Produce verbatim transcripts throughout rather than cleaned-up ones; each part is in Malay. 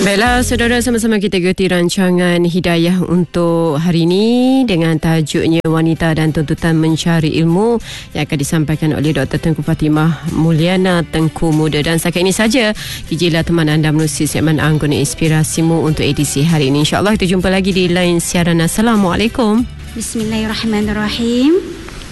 Baiklah, saudara, sama-sama kita ikuti rancangan Hidayah untuk hari ini dengan tajuknya Wanita dan Tuntutan Mencari Ilmu yang akan disampaikan oleh Doktor Tengku Fatimah Mulyana Tengku Muda. Dan setakat ini saja Kijilah teman anda menerusi segmen Anggun Inspirasimu untuk edisi hari ini. InsyaAllah kita jumpa lagi di lain siaran. Assalamualaikum. Bismillahirrahmanirrahim.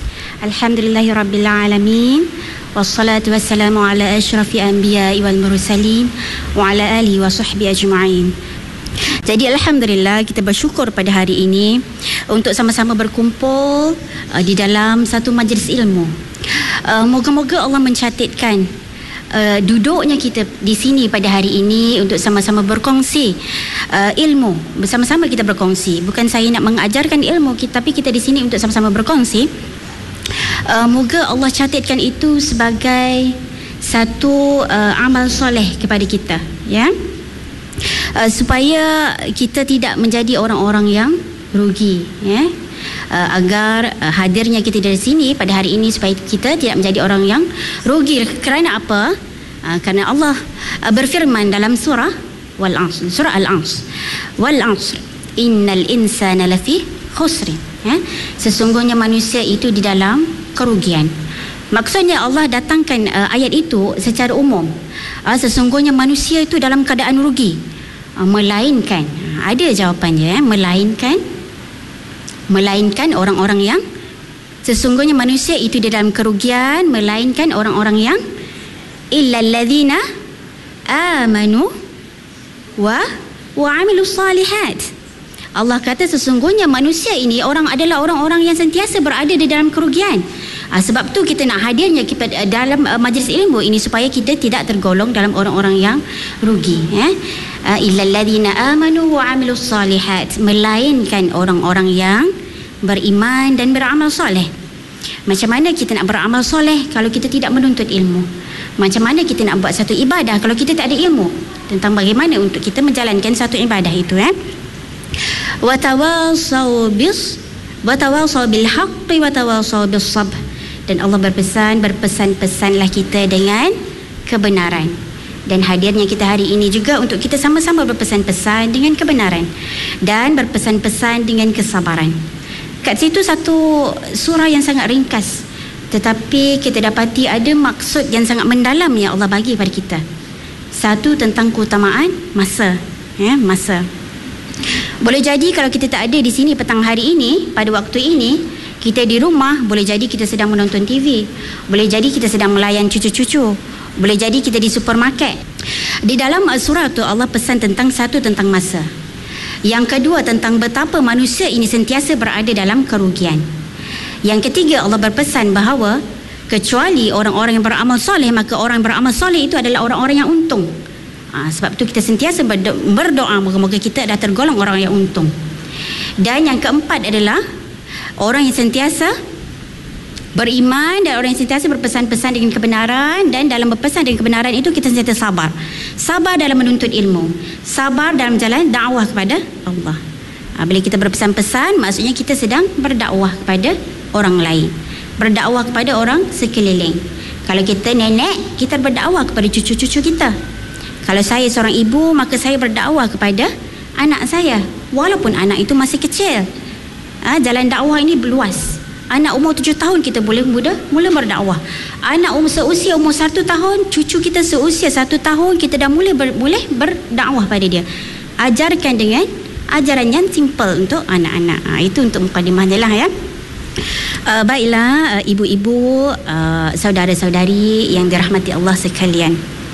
Alhamdulillahirrabbilalamin. Wassalatu wassalamu ala ashrafi anbiya'i wal mursalin wa ala alihi wa sahbihi ajma'in. Jadi alhamdulillah, kita bersyukur pada hari ini untuk sama-sama berkumpul uh, di dalam satu majlis ilmu. Uh, moga-moga Allah mencatatkan uh, duduknya kita di sini pada hari ini untuk sama-sama berkongsi uh, ilmu. Bersama-sama kita berkongsi. Bukan saya nak mengajarkan ilmu, tapi kita di sini untuk sama-sama berkongsi. Uh, moga Allah catatkan itu sebagai satu uh, amal soleh kepada kita, ya, uh, supaya kita tidak menjadi orang-orang yang rugi, ya, uh, agar uh, hadirnya kita dari sini pada hari ini supaya kita tidak menjadi orang yang rugi. Kerana apa? Uh, kerana Allah uh, berfirman dalam surah Wal Asr, surah Al Asr, Wal Asr innal insana lafi khusrin, ya, sesungguhnya manusia itu di dalam kerugian. Maksudnya Allah datangkan uh, ayat itu secara umum. Uh, sesungguhnya manusia itu dalam keadaan rugi. Uh, melainkan, uh, ada jawapannya, eh? melainkan melainkan orang-orang yang sesungguhnya manusia itu di dalam kerugian, melainkan orang-orang yang illal ladzina amanu wa wa amilus salihat. Allah kata sesungguhnya manusia ini orang adalah orang-orang yang sentiasa berada di dalam kerugian. Ha, sebab tu kita nak hadirnya kita dalam uh, majlis ilmu ini supaya kita tidak tergolong dalam orang-orang yang rugi, ya. Uh, illal ladzina amanu wa amilus salihat, melainkan orang-orang yang beriman dan beramal soleh. Macam mana kita nak beramal soleh kalau kita tidak menuntut ilmu? Macam mana kita nak buat satu ibadah kalau kita tak ada ilmu tentang bagaimana untuk kita menjalankan satu ibadah itu, ya? Watawasau bis watawasau bil haqqi watawasau bis sabr. Dan Allah berpesan, berpesan-pesanlah kita dengan kebenaran. Dan hadirnya kita hari ini juga untuk kita sama-sama berpesan-pesan dengan kebenaran dan berpesan-pesan dengan kesabaran. Kat situ satu surah yang sangat ringkas, tetapi kita dapati ada maksud yang sangat mendalam yang Allah bagi pada kita. Satu, tentang keutamaan masa, ya, masa. Boleh jadi kalau kita tak ada di sini petang hari ini, pada waktu ini, kita di rumah, boleh jadi kita sedang menonton T V, boleh jadi kita sedang melayan cucu-cucu, boleh jadi kita di supermarket. Di dalam surah tu Allah pesan tentang satu, tentang masa. Yang kedua, tentang betapa manusia ini sentiasa berada dalam kerugian. Yang ketiga, Allah berpesan bahawa kecuali orang-orang yang beramal soleh, maka orang yang beramal soleh itu adalah orang-orang yang untung. Ha, sebab tu kita sentiasa berdo- berdoa moga-moga kita dah tergolong orang yang untung. Dan yang keempat adalah orang yang sentiasa beriman dan orang yang sentiasa berpesan-pesan dengan kebenaran. Dan dalam berpesan dengan kebenaran itu kita sentiasa sabar. Sabar dalam menuntut ilmu, sabar dalam jalan dakwah kepada Allah. Ha, bila kita berpesan-pesan, maksudnya kita sedang berdakwah kepada orang lain, berdakwah kepada orang sekeliling. Kalau kita nenek, kita berdakwah kepada cucu-cucu kita. Kalau saya seorang ibu, maka saya berdakwah kepada anak saya walaupun anak itu masih kecil. Ha, jalan dakwah ini luas. Anak umur tujuh tahun kita boleh muda mula berdakwah. Anak umur seusia umur satu tahun, cucu kita seusia satu tahun, kita dah mula ber, boleh berdakwah pada dia. Ajarkan dengan ajaran yang simple untuk anak-anak. Ha, itu untuk mukadimah je lah, ya. Uh, baiklah, uh, ibu-ibu, uh, saudara-saudari yang dirahmati Allah sekalian.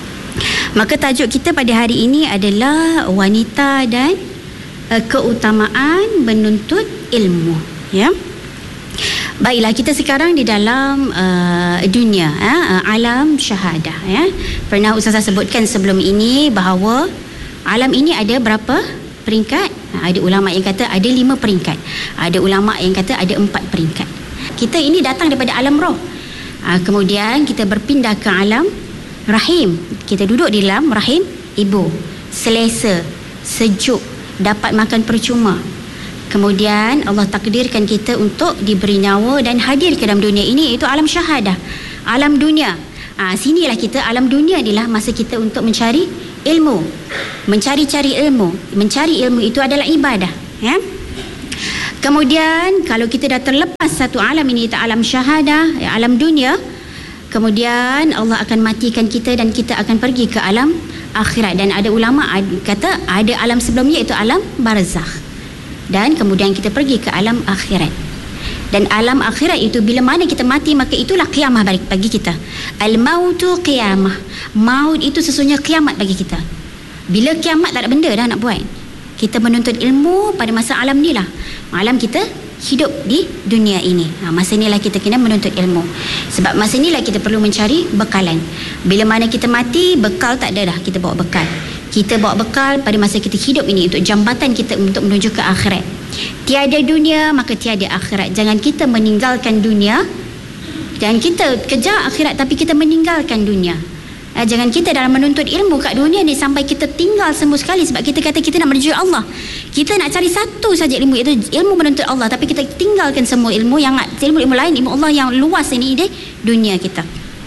Maka tajuk kita pada hari ini adalah wanita dan uh, keutamaan menuntut ilmu, ya. Baiklah, kita sekarang di dalam uh, dunia, uh, alam syahadah, ya. Pernah Ustazah sebutkan sebelum ini bahawa alam ini ada berapa peringkat? Ada ulama yang kata ada lima peringkat, ada ulama yang kata ada empat peringkat. Kita ini datang daripada alam roh, uh, kemudian kita berpindah ke alam rahim. Kita duduk di dalam rahim ibu, selesa, sejuk, dapat makan percuma. Kemudian Allah takdirkan kita untuk diberi nyawa dan hadir ke dalam dunia ini, iaitu alam syahadah, alam dunia. Ah, sinilah kita, alam dunia inilah masa kita untuk mencari ilmu. mencari-cari ilmu. Mencari ilmu itu adalah ibadah, ya. Kemudian kalau kita dah terlepas satu alam ini, alam syahadah, ya, alam dunia, kemudian Allah akan matikan kita dan kita akan pergi ke alam akhirat. Dan ada ulama kata ada alam sebelumnya, iaitu alam barzakh. Dan kemudian kita pergi ke alam akhirat. Dan alam akhirat itu bila mana kita mati, maka itulah kiamah bagi kita. Al-mautu qiyamah. Maut itu sesungguhnya kiamat bagi kita. Bila kiamat tak ada benda dah nak buat. Kita menuntut ilmu pada masa alam ni lah. Malam kita hidup di dunia ini. Ha, masa inilah kita kena menuntut ilmu. Sebab masa inilah kita perlu mencari bekalan. Bila mana kita mati, bekal tak ada dah. Kita bawa bekal. Kita bawa bekal pada masa kita hidup ini untuk jambatan kita untuk menuju ke akhirat. Tiada dunia, maka tiada akhirat. Jangan kita meninggalkan dunia. Jangan kita kejar akhirat tapi kita meninggalkan dunia. Jangan kita dalam menuntut ilmu kat dunia ni sampai kita tinggal semua sekali sebab kita kata kita nak menuju Allah. Kita nak cari satu saja ilmu, iaitu ilmu menuntut Allah, tapi kita tinggalkan semua ilmu yang ilmu-ilmu lain, ilmu Allah yang luas ini di dunia kita.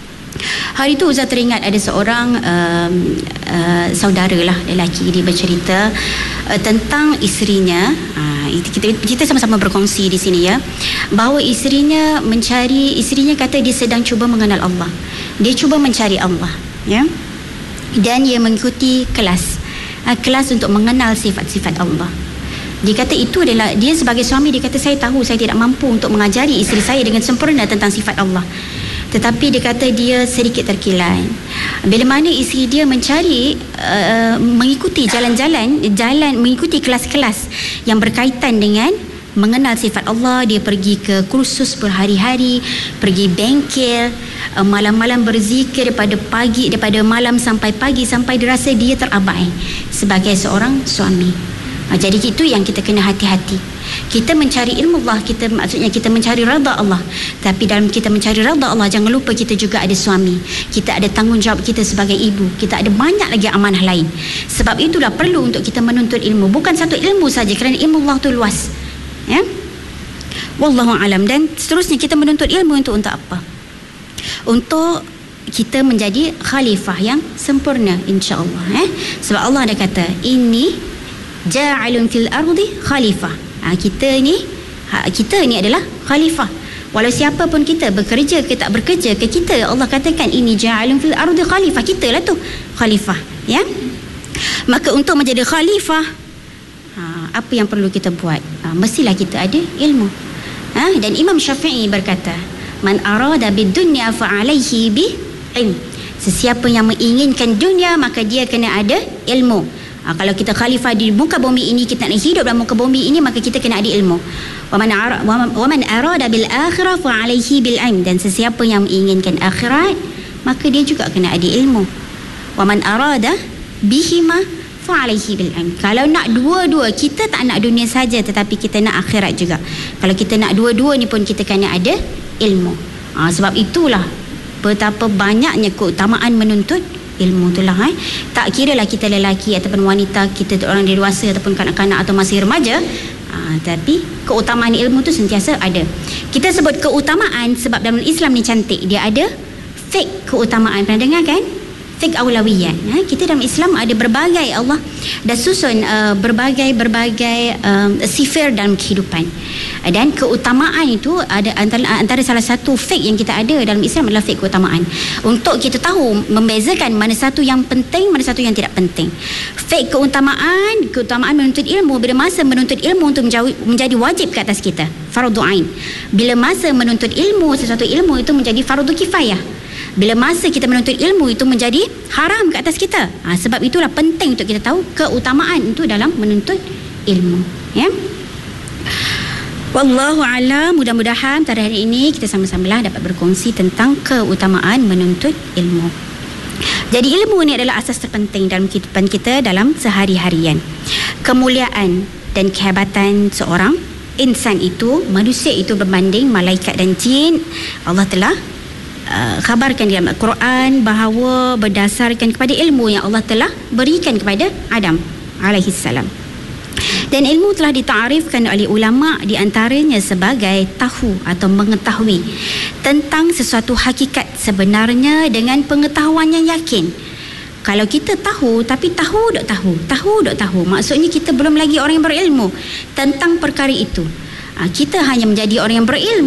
Hari itu Ustaz teringat ada seorang uh, uh, saudara lah lelaki, dia bercerita uh, tentang isterinya. Uh, kita, kita sama-sama berkongsi di sini, ya, bahawa isterinya mencari, isterinya kata dia sedang cuba mengenal Allah. Dia cuba mencari Allah, ya, dan dia mengikuti kelas uh, kelas untuk mengenal sifat-sifat Allah. Dia kata itu adalah, dia sebagai suami, dia kata saya tahu saya tidak mampu untuk mengajari isteri saya dengan sempurna tentang sifat Allah. Tetapi dia kata dia sedikit terkilan. Bila mana isteri dia mencari, uh, mengikuti jalan-jalan, jalan mengikuti kelas-kelas yang berkaitan dengan mengenal sifat Allah. Dia pergi ke kursus berhari-hari, pergi bengkel, uh, malam-malam berzikir daripada pagi, daripada malam sampai pagi, sampai dirasa dia terabai sebagai seorang suami. Ha, jadi itu yang kita kena hati-hati. Kita mencari ilmu Allah, kita maksudnya kita mencari redha Allah. Tapi dalam kita mencari redha Allah, jangan lupa kita juga ada suami. Kita ada tanggungjawab kita sebagai ibu. Kita ada banyak lagi amanah lain. Sebab itulah perlu untuk kita menuntut ilmu. Bukan satu ilmu saja, kerana ilmu Allah tu luas. Ya? Wallahu alam. Dan seterusnya kita menuntut ilmu untuk untuk apa? Untuk kita menjadi khalifah yang sempurna, insya-Allah. Eh? Sebab Allah ada kata, ini ja'alun fil ardi khalifah. Ha, kita ni ha, kita ni adalah khalifah. Walau siapa pun kita, bekerja ke tak bekerja ke, kita Allah katakan ini ja'alun fil ardi khalifah. Kita lah tu khalifah, ya. Maka untuk menjadi khalifah, ha, apa yang perlu kita buat? Ha, mestilah kita ada ilmu. Ha, dan Imam Syafi'i berkata, man arada bid dunya fa alaihi bi ilm. Sesiapa yang menginginkan dunia, maka dia kena ada ilmu. Ha, kalau kita khalifah di muka bumi ini, kita nak hidup dalam muka bumi ini, maka kita kena ada ilmu. Wa man ara, wa man arada bil akhirah fa alaihi bil ilm. Dan sesiapa yang menginginkan akhirat, maka dia juga kena ada ilmu. Wa man arada bihima fa alaihi bil ilm. Kalau nak dua-dua, kita tak nak dunia saja tetapi kita nak akhirat juga. Kalau kita nak dua-dua ni pun kita kena ada ilmu. Ha, sebab itulah betapa banyaknya keutamaan menuntut ilmu itulah, eh. Tak kira lah kita lelaki ataupun wanita, kita orang dewasa ataupun kanak-kanak atau masih remaja, ha, tapi keutamaan ilmu tu sentiasa ada. Kita sebut keutamaan sebab dalam Islam ni cantik, dia ada fik keutamaan. Pernah dengar kan? Fik awlawiyat. Ha, kita dalam Islam ada berbagai, Allah dah susun uh, berbagai-berbagai uh, sifir dalam kehidupan. Dan keutamaan itu ada antara, antara salah satu fik yang kita ada dalam Islam adalah fik keutamaan. Untuk kita tahu membezakan mana satu yang penting, mana satu yang tidak penting. Fik keutamaan, keutamaan menuntut ilmu, bila masa menuntut ilmu untuk menjadi, menjadi wajib ke atas kita, fardu ain. Bila masa menuntut ilmu, sesuatu ilmu itu menjadi fardu kifayah. Bila masa kita menuntut ilmu itu menjadi haram ke atas kita. Ha, sebab itulah penting untuk kita tahu keutamaan itu dalam menuntut ilmu, ya. Wallahu a'lam. Mudah-mudahan pada hari ini kita sama-samalah dapat berkongsi tentang keutamaan menuntut ilmu. Jadi ilmu ni adalah asas terpenting dalam kehidupan kita dalam sehari-harian. Kemuliaan dan kehebatan seorang insan itu, manusia itu berbanding malaikat dan jin, Allah telah Uh, khabarkan dalam Al-Quran bahawa berdasarkan kepada ilmu yang Allah telah berikan kepada Adam alaihi salam. Dan ilmu telah ditarifkan oleh ulama di antaranya sebagai tahu atau mengetahui tentang sesuatu hakikat sebenarnya dengan pengetahuan yang yakin. Kalau kita tahu tapi tahu dok tahu, tahu dok tahu, maksudnya kita belum lagi orang yang berilmu tentang perkara itu. Ha, kita hanya menjadi orang yang berilmu